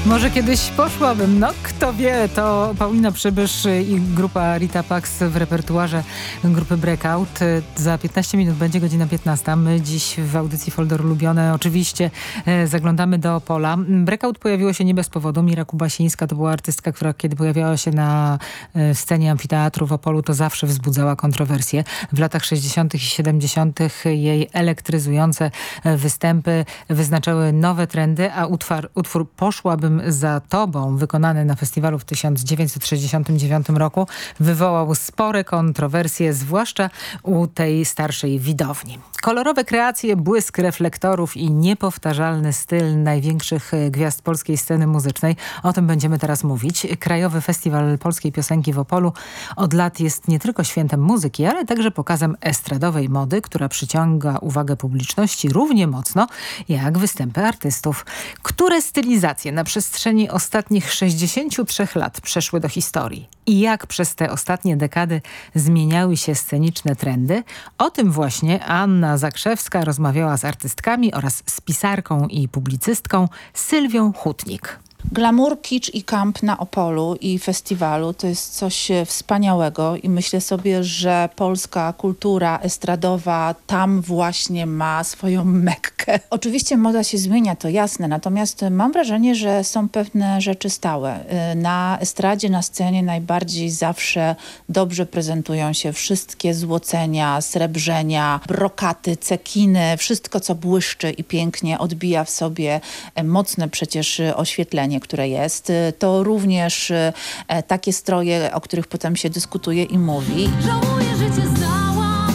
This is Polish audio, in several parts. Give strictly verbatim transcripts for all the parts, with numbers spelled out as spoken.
Może kiedyś poszłabym, no kto wie, to Paulina Przybysz i grupa Rita Pax w repertuarze grupy Breakout. Za piętnaście minut będzie godzina piętnasta. My dziś w audycji Folder Ulubione oczywiście e, zaglądamy do Opola. Breakout pojawiło się nie bez powodu. Mira Kubasińska to była artystka, która kiedy pojawiała się na e, scenie amfiteatru w Opolu, to zawsze wzbudzała kontrowersje. W latach sześćdziesiątych i siedemdziesiątych jej elektryzujące występy wyznaczały nowe trendy, a utwór, utwór Poszłabym za tobą, wykonany na festiwalu w tysiąc dziewięćset sześćdziesiątym dziewiątym roku, wywołał spore kontrowersje, zwłaszcza u tej starszej widowni. Kolorowe kreacje, błysk reflektorów i niepowtarzalny styl największych gwiazd polskiej sceny muzycznej. O tym będziemy teraz mówić. Krajowy Festiwal Polskiej Piosenki w Opolu od lat jest nie tylko świętem muzyki, ale także pokazem estradowej mody, która przyciąga uwagę publiczności równie mocno jak występy artystów. Które stylizacje na przestrzeni ostatnich sześćdziesięciu trzech lat przeszły do historii? I jak przez te ostatnie dekady zmieniały się sceniczne trendy? O tym właśnie Anna Zakrzewska rozmawiała z artystkami oraz z pisarką i publicystką Sylwią Hutnik. Glamour, kicz i kamp na Opolu i festiwalu to jest coś wspaniałego i myślę sobie, że polska kultura estradowa tam właśnie ma swoją Mekkę. Oczywiście moda się zmienia, to jasne, natomiast mam wrażenie, że są pewne rzeczy stałe. Na estradzie, na scenie najbardziej zawsze dobrze prezentują się wszystkie złocenia, srebrzenia, brokaty, cekiny, wszystko co błyszczy i pięknie odbija w sobie mocne przecież oświetlenie, które jest. To również e, takie stroje, o których potem się dyskutuje i mówi. Żałuję, że cię znałam,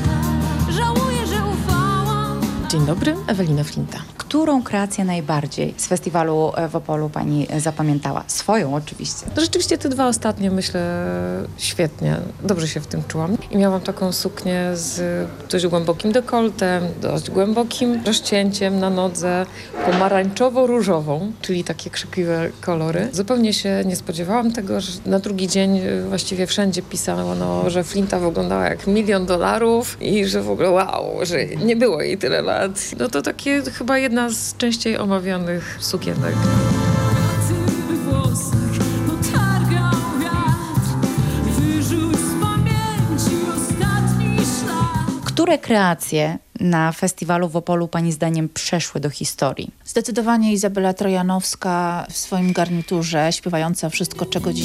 żałuję, że ufałam. Dzień dobry, Ewelina Flinta. Którą kreację najbardziej z festiwalu w Opolu pani zapamiętała? Swoją oczywiście. No rzeczywiście te dwa ostatnie, myślę, świetnie. Dobrze się w tym czułam. I miałam taką suknię z dość głębokim dekoltem, dość głębokim rozcięciem na nodze, pomarańczowo-różową, czyli takie krzykliwe kolory. Zupełnie się nie spodziewałam tego, że na drugi dzień właściwie wszędzie pisano, no, że Flinta wyglądała jak milion dolarów i że w ogóle wow, że nie było jej tyle lat. No to takie chyba jedna z częściej omawianych sukienek. Które kreacje na festiwalu w Opolu pani zdaniem przeszły do historii? Zdecydowanie Izabela Trojanowska w swoim garniturze, śpiewająca Wszystko, czego dziś